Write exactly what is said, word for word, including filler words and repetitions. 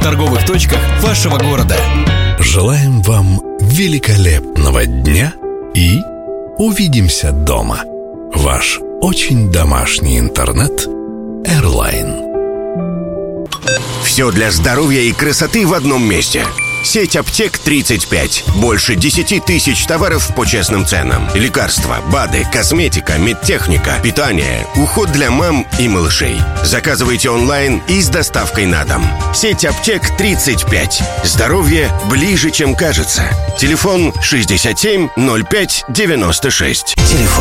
торговых точках вашего города. Желаем вам великолепного дня и увидимся дома. Ваш очень домашний интернет Airline. Все для здоровья и красоты в одном месте. Сеть аптек тридцать пять. Больше десять тысяч товаров по честным ценам. Лекарства, БАДы, косметика, медтехника, питание, уход для мам и малышей. Заказывайте онлайн и с доставкой на дом. Сеть аптек тридцать пять. Здоровье ближе, чем кажется. Телефон шестьдесят семь ноль пять девяносто шесть. Телефон